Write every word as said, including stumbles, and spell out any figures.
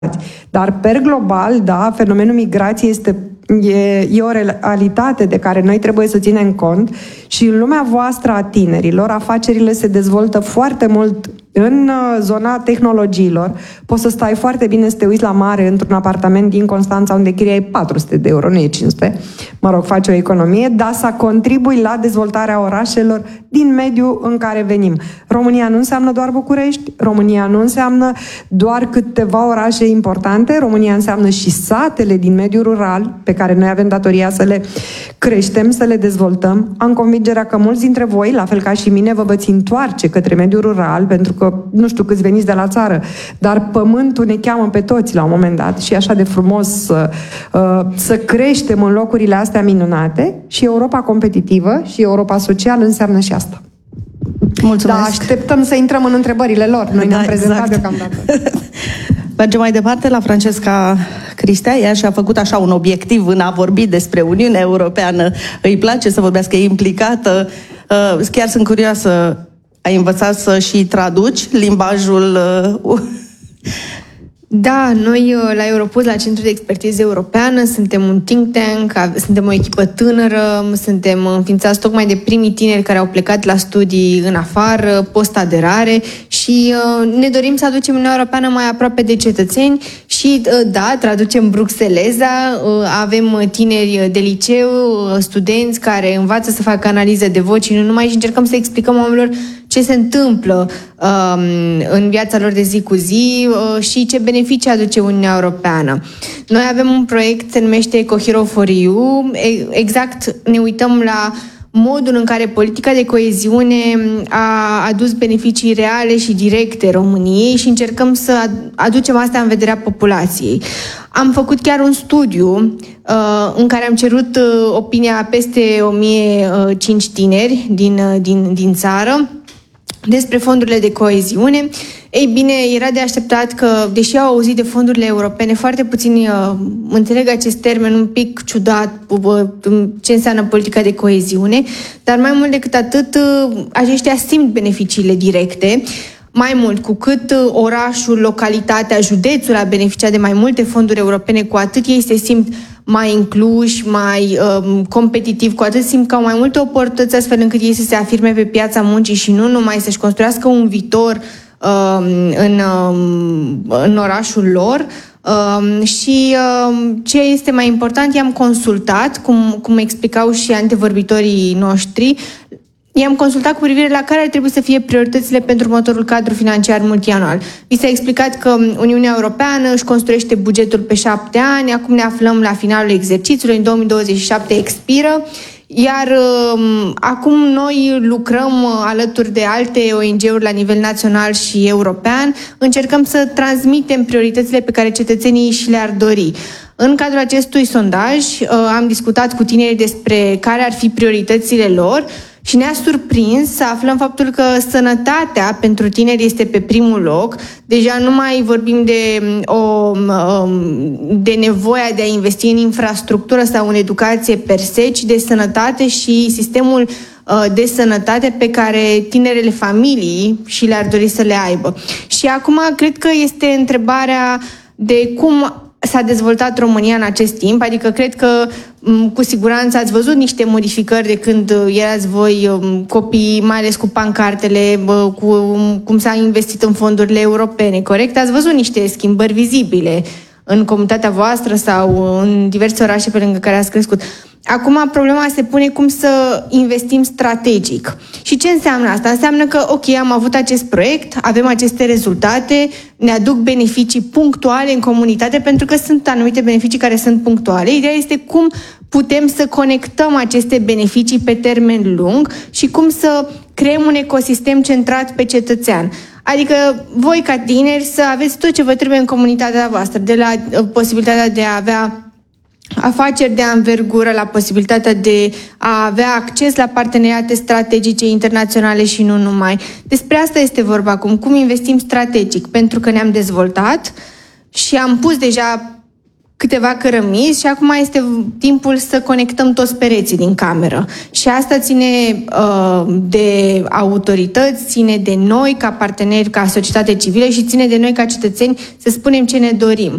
Dar, per global, da, fenomenul migrației este E, e o realitate de care noi trebuie să ținem cont și în lumea voastră a tinerilor, afacerile se dezvoltă foarte mult în zona tehnologiilor. Poți să stai foarte bine să te uiți la mare într-un apartament din Constanța unde chiriai patru sute de euro, nu e cinci sute, mă rog, faci o economie, dar să contribui la dezvoltarea orașelor din mediul în care venim. România nu înseamnă doar București, România nu înseamnă doar câteva orașe importante, România înseamnă și satele din mediul rural, pe care noi avem datoria să le creștem, să le dezvoltăm. Am convingerea că mulți dintre voi, la fel ca și mine, vă veți întoarce către mediul rural, pentru că nu știu câți veniți de la țară, dar pământul ne cheamă pe toți la un moment dat și e așa de frumos să, să creștem în locurile astea minunate și Europa competitivă și Europa socială înseamnă și asta. Mulțumesc! Da, așteptăm să intrăm în întrebările lor. Noi da, ne-am prezentat exact. deocamdată. Mergem mai departe la Francesca Cristea. Ea și-a făcut așa un obiectiv în a vorbi despre Uniunea Europeană. Îi place să vorbească, e implicată. Chiar sunt curioasă, ai învățat să și traduci limbajul? Da, noi la Europus, la Centrul de Expertiză Europeană, suntem un think tank, suntem o echipă tânără, suntem înființați tocmai de primii tineri care au plecat la studii în afară, post-aderare și ne dorim să aducem Uniunea Europeană mai aproape de cetățeni și, da, traducem bruxeleza, avem tineri de liceu, studenți care învață să facă analiză de voci și nu numai, și încercăm să explicăm oamenilor ce se întâmplă um, în viața lor de zi cu zi uh, și ce beneficii aduce Uniunea Europeană. Noi avem un proiect, se numește EcoHero for E U. Exact ne uităm la modul în care politica de coeziune a adus beneficii reale și directe României și încercăm să aducem asta în vederea populației. Am făcut chiar un studiu uh, în care am cerut uh, opinia peste o mie cinci tineri din, uh, din, din țară despre fondurile de coeziune. Ei bine, era de așteptat că, deși au auzit de fondurile europene, foarte puțini uh, înțeleg acest termen un pic ciudat, uh, ce înseamnă politica de coeziune, dar mai mult decât atât, uh, aceștia simt beneficiile directe. Mai mult, cu cât uh, orașul, localitatea, județul a beneficiat de mai multe fonduri europene, cu atât ei se simt mai incluși, mai um, competitivi, cu atât simt că au mai multe oportunități astfel încât ei să se afirme pe piața muncii și nu numai să-și construiască un viitor um, în, um, în orașul lor. Um, și um, ce este mai important, i-am consultat, cum, cum explicau și antevorbitorii noștri, i-am consultat cu privire la care ar trebui să fie prioritățile pentru următorul cadru financiar multianual. Vi s-a explicat că Uniunea Europeană își construiește bugetul pe șapte ani, acum ne aflăm la finalul exercițiului, în două mii douăzeci și șapte expiră, iar um, acum noi lucrăm alături de alte O N G-uri la nivel național și european, încercăm să transmitem prioritățile pe care cetățenii și le-ar dori. În cadrul acestui sondaj uh, am discutat cu tinerii despre care ar fi prioritățile lor și ne-a surprins să aflăm faptul că sănătatea pentru tineri este pe primul loc. Deja nu mai vorbim de, o, de nevoia de a investi în infrastructură sau în educație per se, ci de sănătate și sistemul de sănătate pe care tinerele familii și le-ar dori să le aibă. Și acum cred că este întrebarea de cum s-a dezvoltat România în acest timp, adică cred că cu siguranță ați văzut niște modificări de când erați voi copii, mai ales cu pancartele, cu cum s-a investit în fondurile europene, corect? Ați văzut niște schimbări vizibile în comunitatea voastră sau în diverse orașe pe lângă care ați crescut. Acum problema se pune cum să investim strategic. Și ce înseamnă asta? Înseamnă că, ok, am avut acest proiect, avem aceste rezultate, ne aduc beneficii punctuale în comunitate, pentru că sunt anumite beneficii care sunt punctuale. Ideea este cum putem să conectăm aceste beneficii pe termen lung și cum să creăm un ecosistem centrat pe cetățean. Adică voi, ca tineri, să aveți tot ce vă trebuie în comunitatea voastră, de la posibilitatea de a avea afaceri de anvergură, la posibilitatea de a avea acces la parteneriate strategice internaționale și nu numai. Despre asta este vorba acum, cum investim strategic, pentru că ne-am dezvoltat și am pus deja câteva cărămizi și acum este timpul să conectăm toți pereții din cameră. Și asta ține uh, de autorități, ține de noi ca parteneri, ca societate civilă și ține de noi ca cetățeni să spunem ce ne dorim.